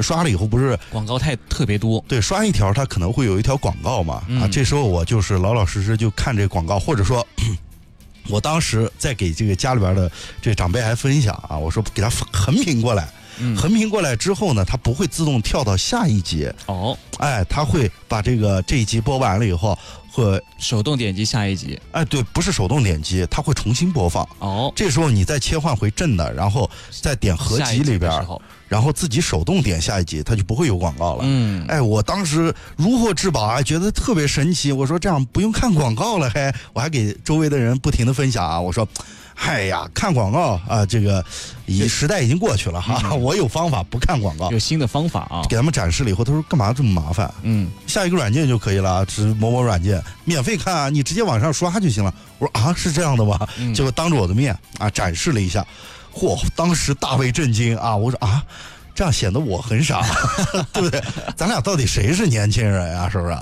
刷了以后不是广告特别多， 对，刷一条它可能会有一条广告嘛，这时候我就是老老实实就看这广告，或者说我当时在给这个家里边的这个长辈还分享啊，我说给他横屏过来。横屏过来之后呢，它不会自动跳到下一集哦， 哎，它会把这一集播完了以后，会手动点击下一集。 哎，对，不是手动点击，它会重新播放。 哦， 这时候你再切换回正的，然后再点合集里边，然后自己手动点下一集，它就不会有广告了。哎，我当时如获至宝啊，觉得特别神奇。我说这样不用看广告了，我还给周围的人不停的分享啊，我说。哎呀，看广告啊，这个时代已经过去了哈。我有方法不看广告， 有新的方法啊。 给他们展示了以后，他说干嘛这么麻烦？下一个软件就可以了，只某某软件免费看啊，你直接往上刷就行了。我说啊，是这样的吗？结果当着我的面啊展示了一下，嚯，当时大为震惊啊！我说啊，这样显得我很傻，对不对？咱俩到底谁是年轻人啊？是不是？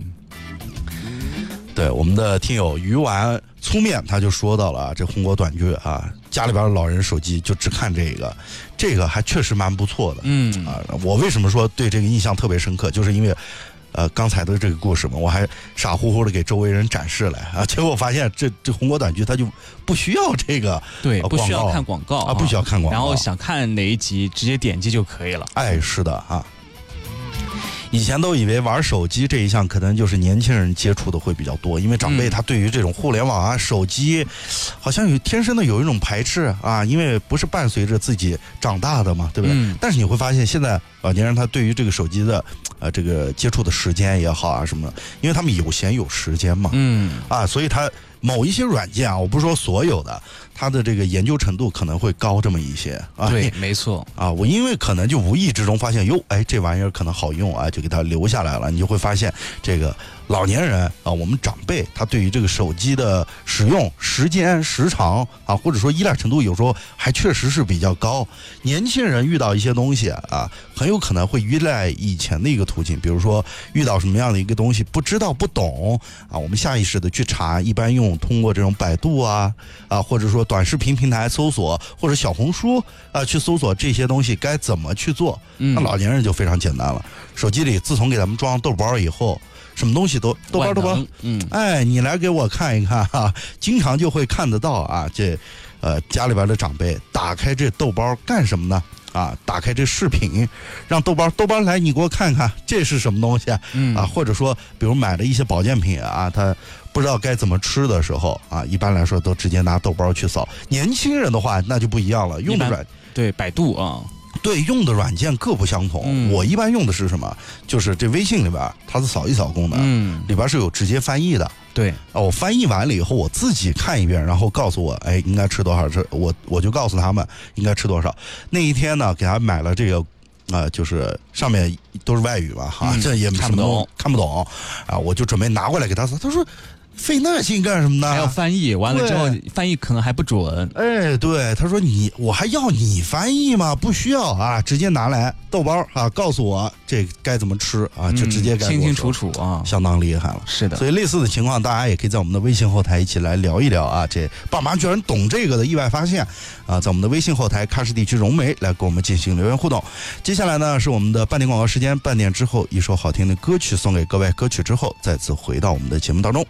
对，我们的听友鱼丸粗面他就说到了这红果短剧啊，家里边的老人手机就只看这个还确实蛮不错的。我为什么说对这个印象特别深刻，就是因为刚才的这个故事嘛，我还傻乎乎的给周围人展示来啊，结果发现这红果短剧它就不需要这个对，不需要看广告啊，不需要看广告， 然后想看哪一集直接点击就可以了。 哎，是的啊。以前都以为玩手机这一项可能就是年轻人接触的会比较多，因为长辈他对于这种互联网啊、手机，好像天生的有一种排斥啊，因为不是伴随着自己长大的嘛，对不对？但是你会发现，现在老年人他对于这个手机的这个接触的时间也好啊什么的，因为他们有闲有时间嘛，所以他某一些软件啊，我不是说所有的，它的这个研究程度可能会高这么一些啊。 对，没错啊，我因为可能就无意之中发现，哟，哎，这玩意儿可能好用啊，就给它留下来了。你就会发现，这个老年人啊，我们长辈他对于这个手机的使用时间时长啊，或者说依赖程度，有时候还确实是比较高。年轻人遇到一些东西啊，很有可能会依赖以前的一个途径，比如说遇到什么样的一个东西不知道不懂啊，我们下意识的去查，一般通过这种百度啊，或者说短视频平台搜索，或者小红书啊去搜索这些东西该怎么去做。那老年人就非常简单了，手机里自从给他们装豆包以后，什么东西都豆包，哎，你来给我看一看哈，经常就会看得到啊，这家里边的长辈打开这豆包干什么呢？啊，打开这视频，让豆包来，你给我看看这是什么东西啊？或者说，比如买了一些保健品啊，他不知道该怎么吃的时候啊，一般来说都直接拿豆包去扫。年轻人的话那就不一样了，用的对百度啊。 对，用的软件各不相同。我一般用的是什么？就是这微信里边它是扫一扫功能，里边是有直接翻译的。 对， 我翻译完了以后，我自己看一遍，然后告诉我，哎，应该吃多少，我就告诉他们应该吃多少。那一天呢，给他买了这个就是上面都是外语嘛，哈，这也看不懂啊，我就准备拿过来给他说，他说。费那劲干什么呢？ 还要翻译，完了之后翻译可能还不准。 哎，对，他说我还要你翻译吗？不需要啊，直接拿来豆包啊，告诉我这该怎么吃啊，就直接清清楚楚啊， 相当厉害了。 是的， 所以类似的情况，大家也可以在我们的微信后台一起来聊一聊啊，这爸妈居然懂这个的意外发现啊，在我们的微信后台喀什地区融媒来跟我们进行留言互动。接下来呢是我们的半点广告时间，半点之后一首好听的歌曲送给各位，歌曲之后再次回到我们的节目当中。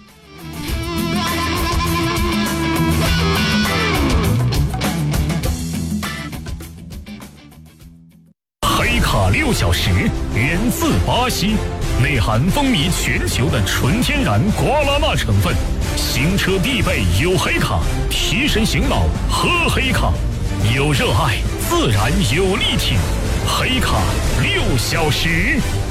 黑卡6小时，源自巴西，内含风靡全球的纯天然瓜拉纳成分，行车必备有黑卡，提神醒脑喝黑卡，有热爱自然有力挺，黑卡6小时。